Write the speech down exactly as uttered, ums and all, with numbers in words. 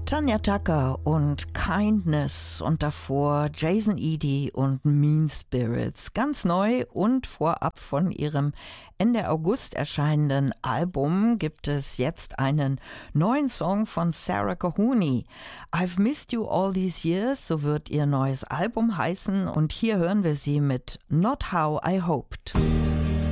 Tanya Tucker und Kindness und davor Jason Eady und Mean Spirits. Ganz neu und vorab von ihrem Ende August erscheinenden Album gibt es jetzt einen neuen Song von Sarah Cooney. I've Missed You All These Years, so wird ihr neues Album heißen und hier hören wir sie mit Not How I Hoped.